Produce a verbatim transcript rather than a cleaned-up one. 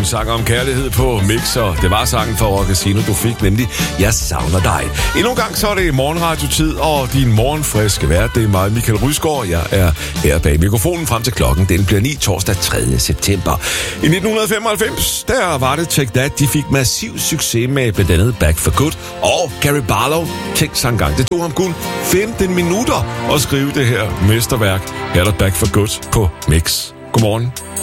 en sang om kærlighed på Mix, og det var sangen fra Rock Casino, du fik, nemlig Jeg savner dig. Endnu en gang så er det morgenradiotid, og din morgenfriske vært, det er mig, Michael Rysgaard. Jeg er her bag mikrofonen frem til klokken. Den bliver ni torsdag tredje september. I nitten femoghalvfems, der var det Take That. De fik massiv succes med blandt andet Back for Good, og Gary Barlow. Tænk sig engang, det tog ham kun femten minutter at skrive det her mesterværk. Her er der Back for Good på Mix. Godmorgen.